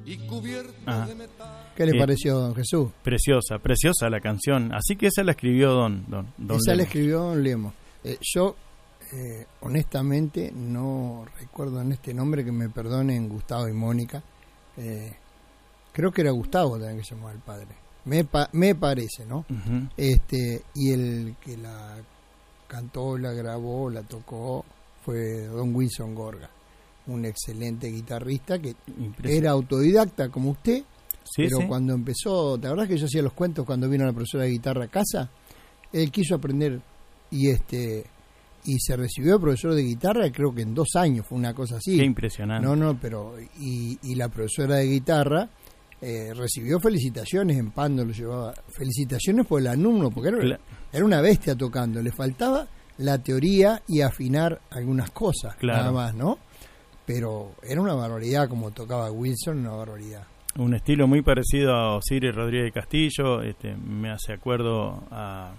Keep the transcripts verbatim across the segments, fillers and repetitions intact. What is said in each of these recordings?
Ah. ¿Qué le Eh, pareció, don Jesús? Preciosa, preciosa la canción. Así que esa la escribió don, don, don Esa la Lemos. escribió don Lemos. Eh, yo, eh, honestamente, no recuerdo en este nombre, que me perdonen Gustavo y Mónica. Eh, creo que era Gustavo también que se llamaba el padre. Me, pa- me parece, ¿no? Ujú. Este, y el que la cantó, la grabó, la tocó, fue don Wilson Gorga, un excelente guitarrista que Impresionante. era autodidacta como usted, Sí, pero sí. cuando empezó, ¿te acordás que yo hacía los cuentos cuando vino la profesora de guitarra a casa? Él quiso aprender y este y se recibió de profesor de guitarra, creo que en dos años, fue una cosa así. Qué impresionante. No, no, pero y, y la profesora de guitarra eh, recibió felicitaciones en Pando, lo llevaba felicitaciones por el alumno, porque era, Cla- era una bestia tocando, le faltaba la teoría y afinar algunas cosas, Claro. nada más, ¿no? Pero era una barbaridad como tocaba Wilson, una barbaridad. Un estilo muy parecido a Osiris Rodríguez Castillo. Este, me hace acuerdo a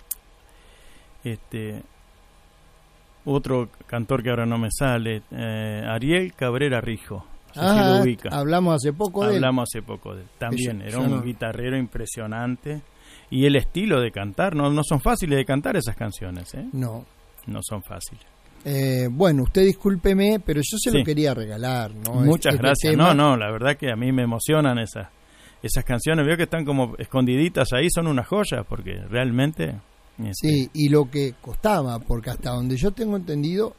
este otro cantor que ahora no me sale, eh, Ariel Cabrera Rijo. No sé si Ah, lo ubica. hablamos hace poco de él. Hablamos hace poco de él. También Eso, era yo un no- guitarrero impresionante. Y el estilo de cantar, no, no son fáciles de cantar esas canciones, ¿eh? No. No son fáciles. Eh, bueno, usted discúlpeme, pero yo se Sí. lo quería regalar, ¿no? Muchas Este gracias. tema- No, no, la verdad que a mí me emocionan esas esas canciones. Veo que están como escondiditas ahí, son unas joyas, porque realmente... este, Sí, y lo que costaba, porque hasta donde yo tengo entendido,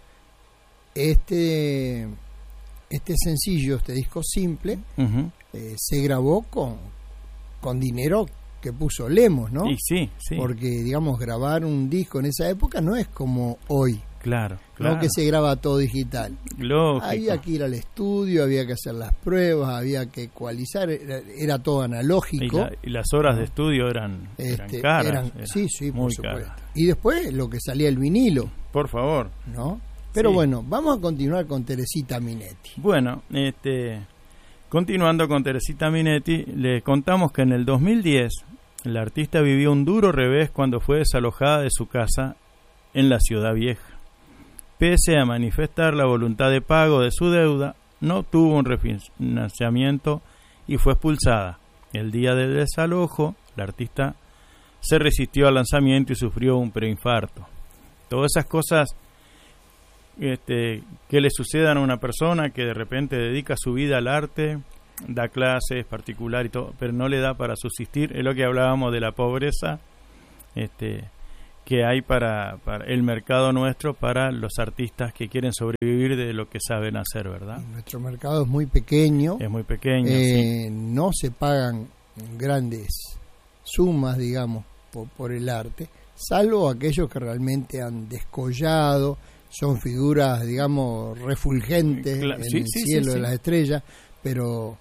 este este sencillo, este disco simple, ujú. eh, se grabó con, con dinero que puso Lemos, ¿no? Y sí, sí, Porque, digamos, grabar un disco en esa época no es como hoy, claro, claro. no que se graba todo digital. Lógico. Había que ir al estudio, había que hacer las pruebas, había que ecualizar, era, era todo y, analógico. la- y las horas de estudio eran, eran Este, caras. eran- eran sí, sí, por muy supuesto. caras. Y después lo que salía el vinilo, Por favor. ¿no? Pero Sí. bueno, vamos a continuar con Teresita Minetti. Bueno, este, continuando con Teresita Minetti, le contamos que en el dos mil diez la artista vivió un duro revés cuando fue desalojada de su casa en la Ciudad Vieja. Pese a manifestar la voluntad de pago de su deuda, no tuvo un refinanciamiento y fue expulsada. El día del desalojo, la artista se resistió al lanzamiento y sufrió un preinfarto. Todas esas cosas este, que le sucedan a una persona que de repente dedica su vida al arte, da clases particular y todo, pero no le da para subsistir, es lo que hablábamos de la pobreza este, que hay para, para el mercado nuestro, para los artistas que quieren sobrevivir de lo que saben hacer, ¿verdad? Nuestro mercado es muy pequeño, Es muy pequeño. eh, sí. no se pagan grandes sumas, digamos, por, por el arte, salvo aquellos que realmente han descollado, son figuras, digamos, refulgentes Cla- en sí, el sí, sí, cielo sí. de las estrellas, pero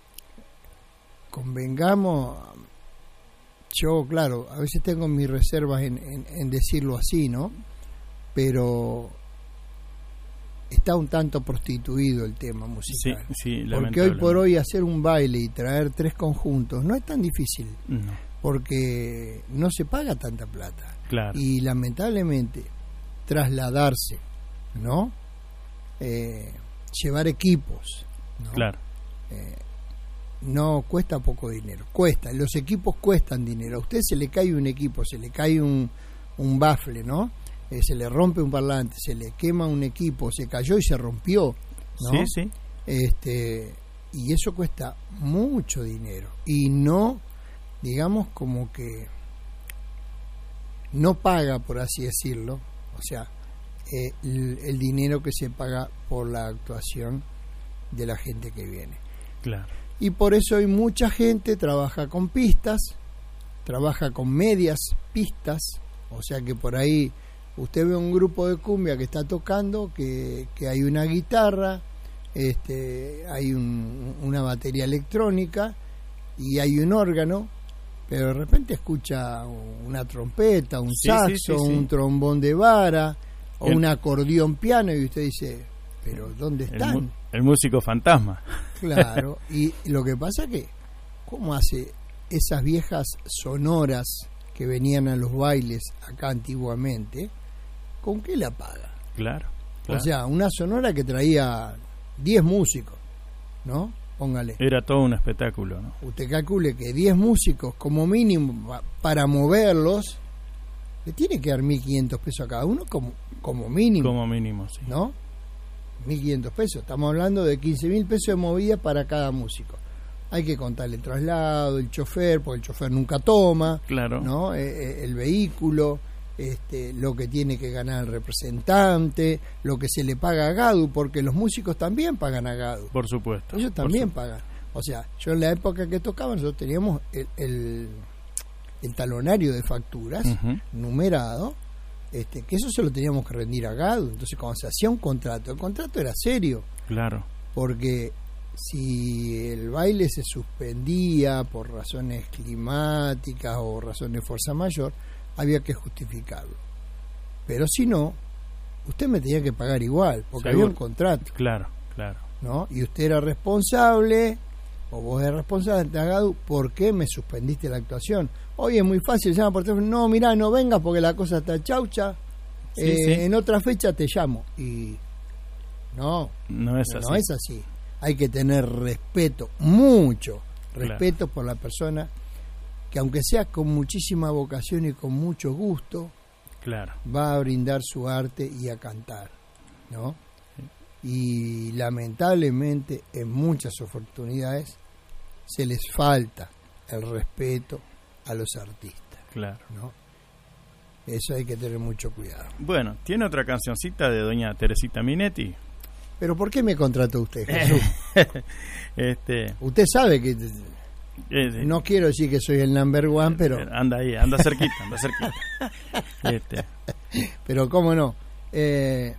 convengamos, yo, claro, a veces tengo mis reservas en, en, en decirlo así, ¿no? Pero está un tanto prostituido el tema Sí, musical. sí, Porque hoy por hoy hacer un baile y traer tres conjuntos no es tan difícil, no, porque no se paga tanta plata. claro, Y lamentablemente trasladarse, ¿no? Eh, llevar equipos, ¿no? claro, Eh, no cuesta poco dinero, cuesta, los equipos cuestan dinero. A usted se le cae un equipo, se le cae un, un bafle, ¿no? Eh, se le rompe un parlante, se le quema un equipo, se cayó y se rompió, ¿no? sí, sí, Este, y eso cuesta mucho dinero y no, digamos, como que no paga, por así decirlo, o sea, eh, el, el dinero que se paga por la actuación de la gente que viene. claro, Y por eso hay mucha gente trabaja con pistas, trabaja con medias pistas, o sea que por ahí usted ve un grupo de cumbia que está tocando, que, que hay una guitarra, este, hay un, una batería electrónica y hay un órgano, pero de repente escucha una trompeta, un Sí, saxo, sí, sí, sí. un trombón de vara o El- un acordeón piano y usted dice, pero ¿dónde el, están? mu- el músico fantasma. Claro, y lo que pasa que, ¿cómo hace esas viejas sonoras que venían a los bailes acá antiguamente? ¿Con qué la paga? Claro, claro. O sea, una sonora que traía diez músicos, ¿no? póngale. Era todo un espectáculo, ¿no? Usted calcule que diez músicos como mínimo para moverlos le tiene que dar mil quinientos pesos a cada uno como, como mínimo. Como mínimo, sí. ¿No? mil quinientos pesos. Estamos hablando de quince mil pesos de movida para cada músico. Hay que contarle el traslado, el chofer, porque el chofer nunca toma. Claro. ¿No? Eh, el vehículo, este, lo que tiene que ganar el representante, lo que se le paga a Gadu, porque los músicos también pagan a Gadu. Por supuesto. Ellos también su... pagan. O sea, yo en la época que tocaba, nosotros teníamos el, el, el talonario de facturas uh-huh. numerado, este, que eso se lo teníamos que rendir a Gadu. Entonces, cuando se hacía un contrato, el contrato era serio. Claro. Porque si el baile se suspendía por razones climáticas o razones de fuerza mayor, había que justificarlo. Pero si no, usted me tenía que pagar igual, porque Seguro. había un contrato. Claro, claro. ¿No? Y usted era responsable, o vos eres responsable de Gadu, ¿por qué me suspendiste la actuación? Hoy es muy fácil, llama por teléfono, no, mirá, no vengas porque la cosa está chaucha, sí, eh, sí. en otra fecha te llamo. Y no, no es así. No es así. Hay que tener respeto, mucho respeto claro. por la persona, que aunque sea con muchísima vocación y con mucho gusto, claro. va a brindar su arte y a cantar, ¿no? Y lamentablemente en muchas oportunidades se les falta el respeto a los artistas, claro, ¿no? Eso hay que tener mucho cuidado. Bueno, ¿tiene otra cancioncita de doña Teresita Minetti? ¿Pero por qué me contrató usted, Jesús? este, usted sabe que eh, no quiero decir que soy el number one, pero anda ahí, anda cerquita, anda cerquita. Este. Pero cómo no. Eh,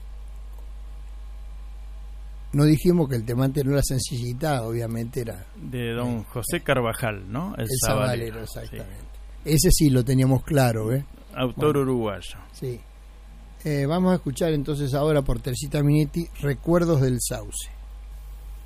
no dijimos que el temante no era sencillita, obviamente era de don eh, José Carvajal, ¿no? El, el Sabalero, exactamente. Sí. Ese sí lo teníamos claro, ¿eh? Autor bueno, uruguayo. Sí. Eh, vamos a escuchar entonces ahora por Teresita Minetti, Recuerdos del Sauce.